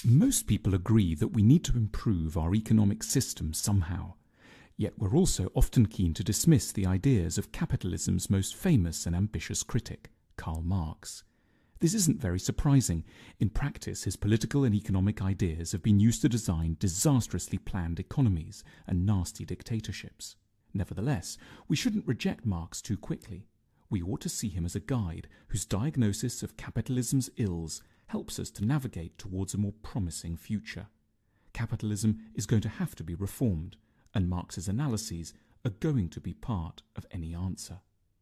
Most people agree that we need to improve our economic system somehow, yet we're also often keen to dismiss the ideas of capitalism's most famous and ambitious critic, Karl Marx. This isn't very surprising. In practice, his political and economic ideas have been used to design disastrously planned economies and nasty dictatorships. Nevertheless, we shouldn't reject Marx too quickly. We ought to see him as a guide whose diagnosis of capitalism's ills helps us to navigate towards a more promising future. Capitalism is going to have to be reformed, and Marx's analyses are going to be part of any answer.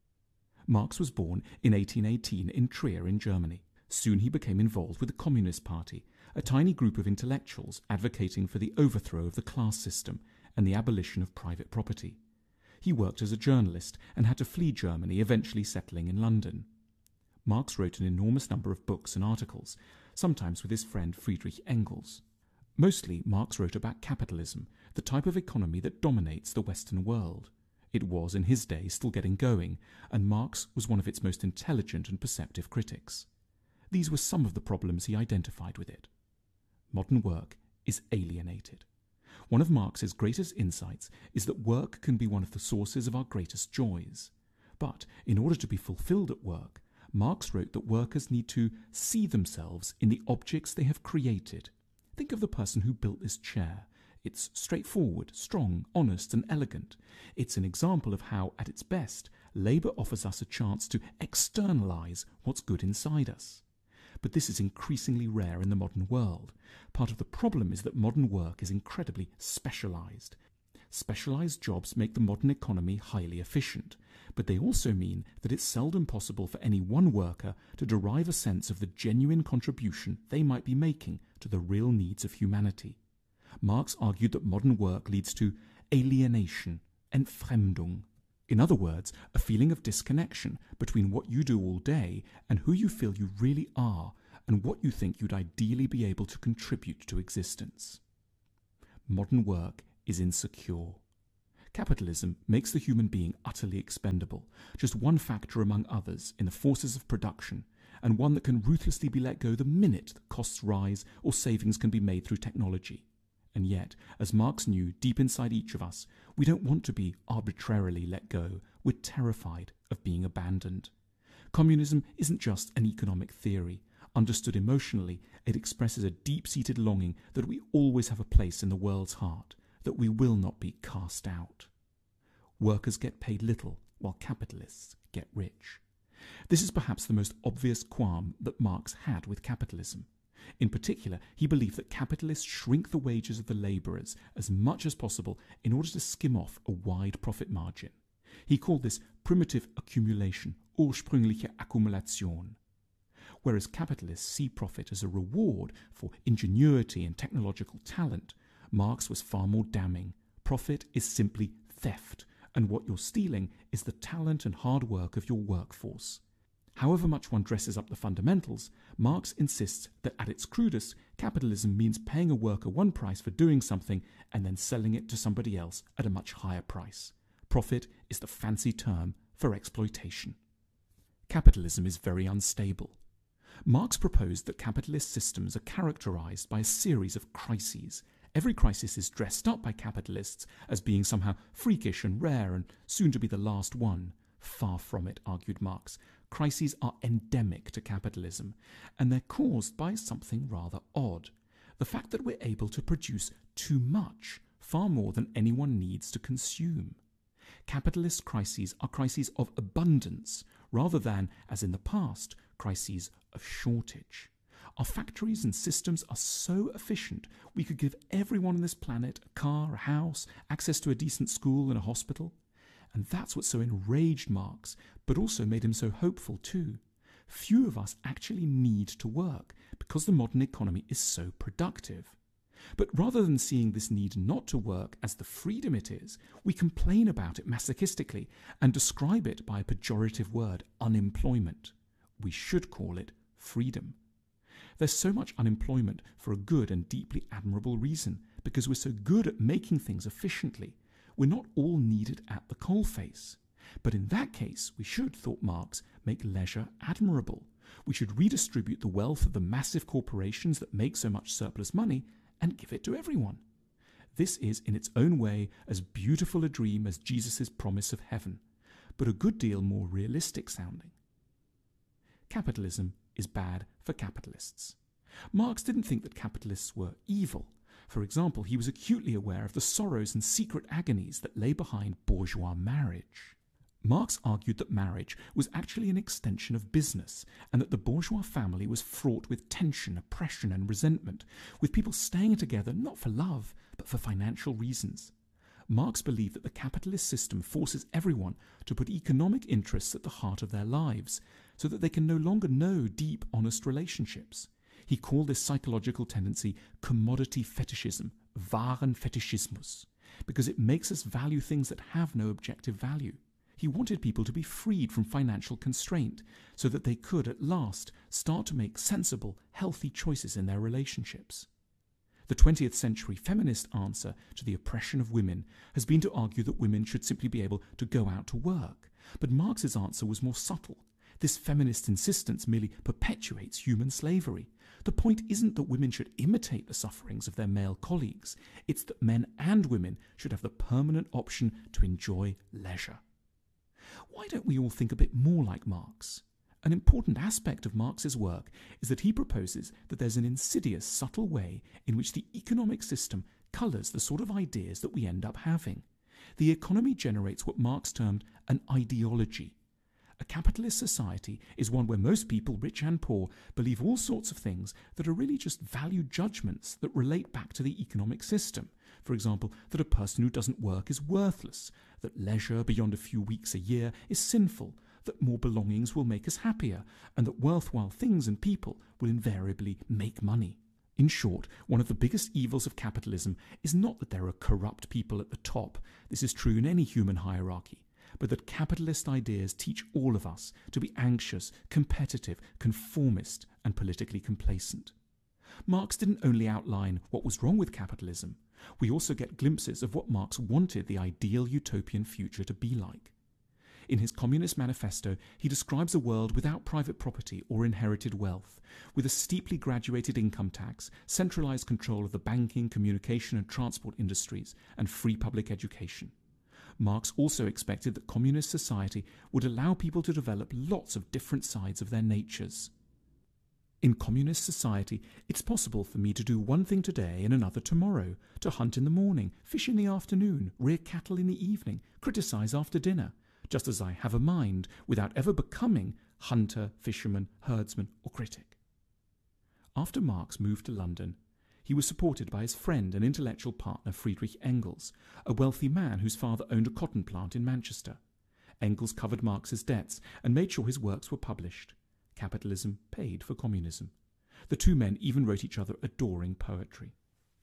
Marx was born in 1818 in Trier in Germany. Soon he became involved with the Communist Party, a tiny group of intellectuals advocating for the overthrow of the class system and the abolition of private property. He worked as a journalist and had to flee Germany, eventually settling in London. Marx wrote an enormous number of books and articles, sometimes with his friend Friedrich Engels. Mostly, Marx wrote about capitalism, the type of economy that dominates the Western world. It was, in his day, still getting going, and Marx was one of its most intelligent and perceptive critics. These were some of the problems he identified with it. Modern work is alienated. One of Marx's greatest insights is that work can be one of the sources of our greatest joys. But in order to be fulfilled at work, Marx wrote that workers need to see themselves in the objects they have created. Think of the person who built this chair. It's straightforward, strong, honest, and elegant. It's an example of how, at its best, labour offers us a chance to externalise what's good inside us. But this is increasingly rare in the modern world. Part of the problem is that modern work is incredibly specialised. Specialised jobs make the modern economy highly efficient, but they also mean that it's seldom possible for any one worker to derive a sense of the genuine contribution they might be making to the real needs of humanity. Marx argued that modern work leads to alienation, Entfremdung. In other words, a feeling of disconnection between what you do all day and who you feel you really are and what you think you'd ideally be able to contribute to existence. Modern work is insecure. Capitalism makes the human being utterly expendable, just one factor among others in the forces of production, and one that can ruthlessly be let go the minute that costs rise or savings can be made through technology. And yet, as Marx knew deep inside each of us, we don't want to be arbitrarily let go. We're terrified of being abandoned. Communism isn't just an economic theory. Understood emotionally, it expresses a deep-seated longing that we always have a place in the world's heart, that we will not be cast out. Workers get paid little, while capitalists get rich. This is perhaps the most obvious qualm that Marx had with capitalism. In particular, he believed that capitalists shrink the wages of the labourers as much as possible in order to skim off a wide profit margin. He called this primitive accumulation, ursprüngliche Akkumulation. Whereas capitalists see profit as a reward for ingenuity and technological talent, Marx was far more damning. Profit is simply theft, and what you're stealing is the talent and hard work of your workforce. However much one dresses up the fundamentals, Marx insists that at its crudest, capitalism means paying a worker one price for doing something and then selling it to somebody else at a much higher price. Profit is the fancy term for exploitation. Capitalism is very unstable. Marx proposed that capitalist systems are characterized by a series of crises. Every crisis is dressed up by capitalists as being somehow freakish and rare and soon to be the last one. Far from it, argued Marx. Crises are endemic to capitalism, and they're caused by something rather odd. The fact that we're able to produce too much, far more than anyone needs to consume. Capitalist crises are crises of abundance, rather than, as in the past, crises of shortage. Our factories and systems are so efficient, we could give everyone on this planet a car, a house, access to a decent school and a hospital. And that's what so enraged Marx, but also made him so hopeful too. Few of us actually need to work because the modern economy is so productive. But rather than seeing this need not to work as the freedom it is, we complain about it masochistically and describe it by a pejorative word, unemployment. We should call it freedom. There's so much unemployment for a good and deeply admirable reason, because we're so good at making things efficiently. We're not all needed at the coalface. But in that case, we should, thought Marx, make leisure admirable. We should redistribute the wealth of the massive corporations that make so much surplus money and give it to everyone. This is, in its own way, as beautiful a dream as Jesus' promise of heaven, but a good deal more realistic sounding. Capitalism is bad for capitalists. Marx didn't think that capitalists were evil. For example, he was acutely aware of the sorrows and secret agonies that lay behind bourgeois marriage. Marx argued that marriage was actually an extension of business, and that the bourgeois family was fraught with tension, oppression, and resentment, with people staying together not for love, but for financial reasons. Marx believed that the capitalist system forces everyone to put economic interests at the heart of their lives, so that they can no longer know deep, honest relationships. He called this psychological tendency commodity fetishism, Warenfetischismus, because it makes us value things that have no objective value. He wanted people to be freed from financial constraint so that they could, at last, start to make sensible, healthy choices in their relationships. The 20th century feminist answer to the oppression of women has been to argue that women should simply be able to go out to work. But Marx's answer was more subtle. This feminist insistence merely perpetuates human slavery. The point isn't that women should imitate the sufferings of their male colleagues. It's that men and women should have the permanent option to enjoy leisure. Why don't we all think a bit more like Marx? An important aspect of Marx's work is that he proposes that there's an insidious, subtle way in which the economic system colours the sort of ideas that we end up having. The economy generates what Marx termed an ideology. A capitalist society is one where most people, rich and poor, believe all sorts of things that are really just value judgments that relate back to the economic system. For example, that a person who doesn't work is worthless, that leisure beyond a few weeks a year is sinful, that more belongings will make us happier, and that worthwhile things and people will invariably make money. In short, one of the biggest evils of capitalism is not that there are corrupt people at the top. This is true in any human hierarchy. But that capitalist ideas teach all of us to be anxious, competitive, conformist, and politically complacent. Marx didn't only outline what was wrong with capitalism. We also get glimpses of what Marx wanted the ideal utopian future to be like. In his Communist Manifesto, he describes a world without private property or inherited wealth, with a steeply graduated income tax, centralized control of the banking, communication, and transport industries, and free public education. Marx also expected that communist society would allow people to develop lots of different sides of their natures. In communist society, it's possible for me to do one thing today and another tomorrow, to hunt in the morning, fish in the afternoon, rear cattle in the evening, criticize after dinner, just as I have a mind without ever becoming hunter, fisherman, herdsman, or critic. After Marx moved to London, he was supported by his friend and intellectual partner Friedrich Engels, a wealthy man whose father owned a cotton plant in Manchester. Engels covered Marx's debts and made sure his works were published. Capitalism paid for communism. The two men even wrote each other adoring poetry.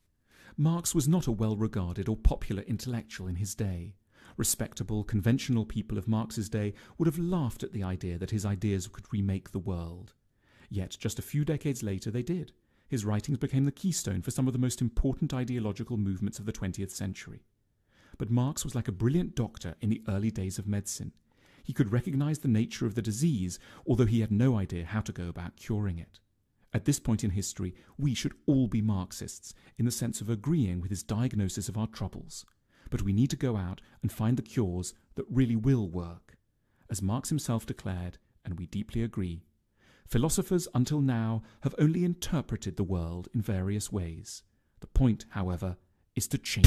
Marx was not a well-regarded or popular intellectual in his day. Respectable, conventional people of Marx's day would have laughed at the idea that his ideas could remake the world. Yet just a few decades later they did. His writings became the keystone for some of the most important ideological movements of the 20th century. But Marx was like a brilliant doctor in the early days of medicine. He could recognize the nature of the disease, although he had no idea how to go about curing it. At this point in history, we should all be Marxists, in the sense of agreeing with his diagnosis of our troubles. But we need to go out and find the cures that really will work. As Marx himself declared, and we deeply agree, philosophers until now have only interpreted the world in various ways. The point, however, is to change